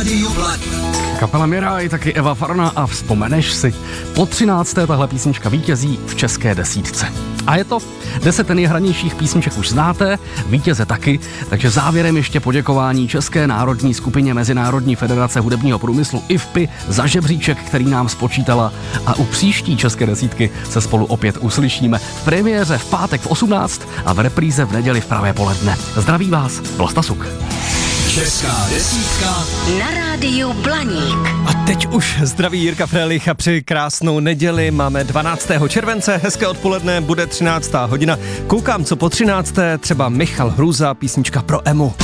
Rádiu Blaník. Kapela Miraj, taky Eva Farna a Vzpomeneš si. Po 13. tahle písnička vítězí v české desítce. A je to 10 nejhranějších písniček už znáte, vítěze taky, takže závěrem ještě poděkování České národní skupině Mezinárodní federace hudebního průmyslu IFPI za žebříček, který nám spočítala, a u příští české desítky se spolu opět uslyšíme v premiéře v pátek v 18 a v repríze v neděli v pravé poledne. Zdraví vás, Vlasta Suk. Česká desítka Na rádiu Blaník. A teď už zdraví Jirka Frélich a přeji krásnou neděli. Máme 12. července, hezké odpoledne, bude 13. hodina. Koukám, co po 13. třeba Michal Hruza, písnička pro Emu.